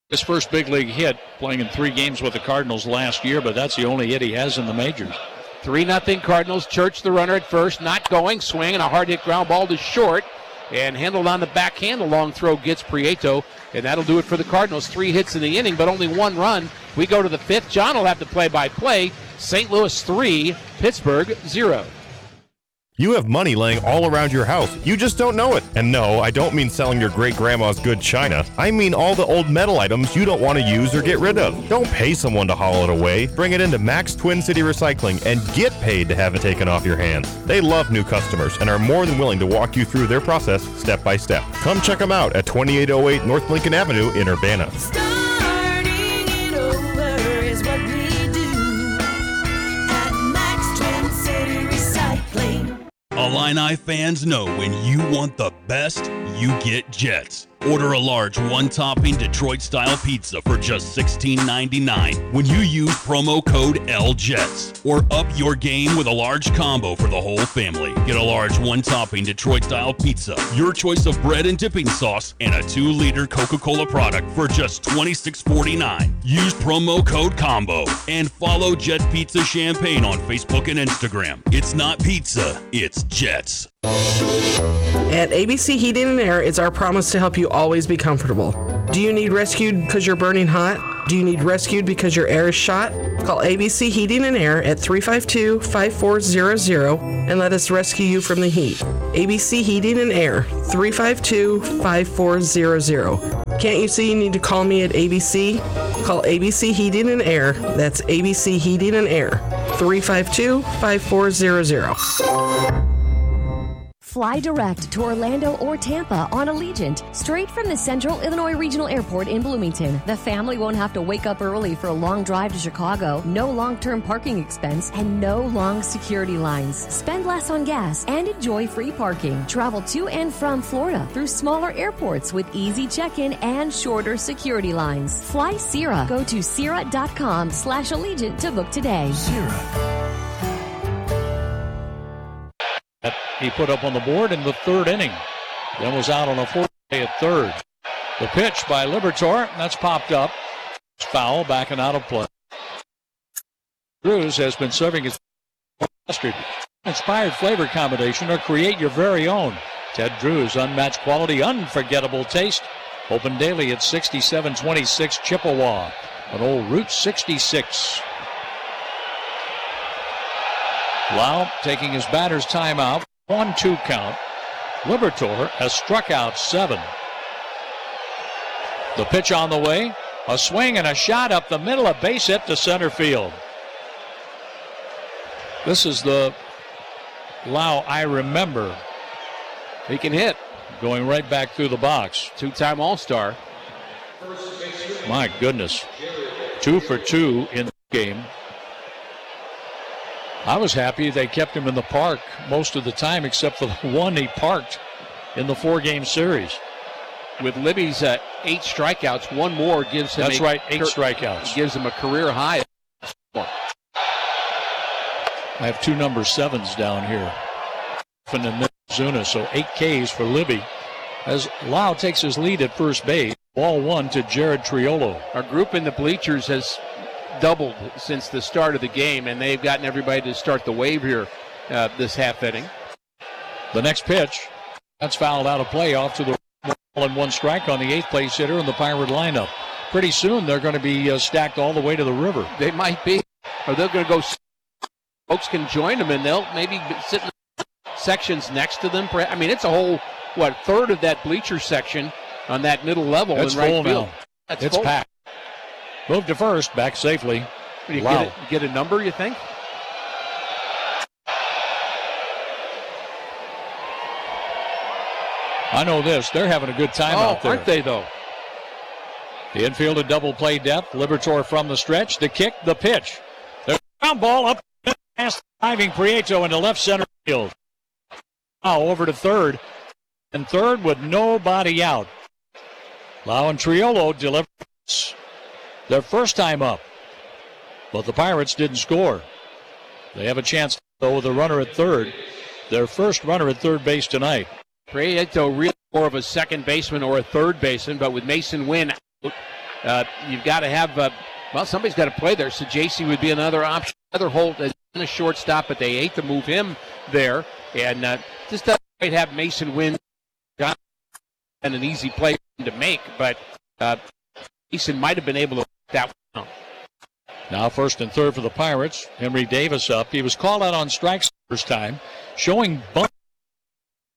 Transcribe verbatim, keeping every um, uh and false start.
His first big league hit, playing in three games with the Cardinals last year, but that's the only hit he has in the majors. three nothing Cardinals. Church the runner at first, not going. Swing and a hard hit ground ball to short. And handled on the backhand. A long throw gets Prieto. And that'll do it for the Cardinals. Three hits in the inning, but only one run. We go to the fifth. John will have to play-by-play. Saint Louis three, Pittsburgh zero. You have money laying all around your house. You just don't know it. And no, I don't mean selling your great-grandma's good china. I mean all the old metal items you don't want to use or get rid of. Don't pay someone to haul it away. Bring it into Max Twin City Recycling and get paid to have it taken off your hands. They love new customers and are more than willing to walk you through their process step by step. Come check them out at twenty-eight oh eight North Lincoln Avenue in Urbana. Illini fans know when you want the best, you get Jets. Order a large one-topping Detroit-style pizza for just sixteen ninety-nine when you use promo code L Jets. Or up your game with a large combo for the whole family. Get a large one-topping Detroit-style pizza, your choice of bread and dipping sauce, and a two-liter Coca-Cola product for just twenty-six forty-nine. Use promo code COMBO and follow Jet Pizza Champaign on Facebook and Instagram. It's not pizza, it's Jets. At A B C Heating and Air, it's our promise to help you always be comfortable. Do you need rescued because you're burning hot? Do you need rescued because your air is shot? Call A B C Heating and Air at three five two, five four zero zero and let us rescue you from the heat. A B C Heating and Air, three five two, five four zero zero. Can't you see you need to call me at A B C? Call A B C Heating and Air. That's A B C Heating and Air, three five two, five four zero zero. Fly direct to Orlando or Tampa on Allegiant, straight from the Central Illinois Regional Airport in Bloomington. The family won't have to wake up early for a long drive to Chicago, no long-term parking expense, and no long security lines. Spend less on gas and enjoy free parking. Travel to and from Florida through smaller airports with easy check-in and shorter security lines. Fly Sierra. Go to Sierra.com slash Allegiant to book today. Sierra. He put up on the board in the third inning. Then was out on a fourth day at third. The pitch by Liberatore, that's popped up. Foul, backing out of play. Drews has been serving his mustard. Inspired flavor combination or create your very own. Ted Drews, unmatched quality, unforgettable taste. Open daily at sixty-seven twenty-six Chippewa. On old Route sixty-six. Lau taking his batter's timeout. one two count. Liberatore has struck out seven. The pitch on the way. A swing and a shot up the middle, a base hit to center field. This is the Lau I remember. He can hit. Going right back through the box. Two-time All-Star. My goodness. Two for two in the game. I was happy they kept him in the park most of the time, except for the one he parked in the four-game series. With Libby's uh, eight strikeouts, one more gives him. That's a, right, eight cur- strikeouts. Gives him a career high. I have two number sevens down here. And Zuna, so eight Ks for Libby. As Lau takes his lead at first base, ball one to Jared Triolo. Our group in the bleachers has doubled since the start of the game, and they've gotten everybody to start the wave here uh, this half inning. The next pitch, that's fouled out of play off to the ball and one strike on the eighth place hitter in the Pirate lineup. Pretty soon they're going to be uh, stacked all the way to the river. They might be, or they're going to go. Folks can join them, and they'll maybe sit in the sections next to them. I mean, it's a whole what third of that bleacher section on that middle level That's in right full field. Now. That's it's full. packed. Move to first, back safely. You wow. get, it, you get a number, you think? I know this. They're having a good time oh, out there. Aren't they, though? The infield a double play depth. Liberatore from the stretch. The kick, the pitch. The ground ball up past diving Prieto into left center field. Now over to third. And third with nobody out. Lau and Triolo deliver their first time up. But the Pirates didn't score. They have a chance, though, with a runner at third. Their first runner at third base tonight. Prieto really more of a second baseman or a third baseman, but with Mason Wynn out, uh, you've got to have, uh, well, somebody's got to play there. So J C would be another option. Another Holt as a shortstop, but they ate to move him there. And uh, just doesn't quite have Mason Wynn and an easy play to make, but uh, Mason might have been able to work that one out. Now first and third for the Pirates. Henry Davis up. He was called out on strikes first time, showing bunt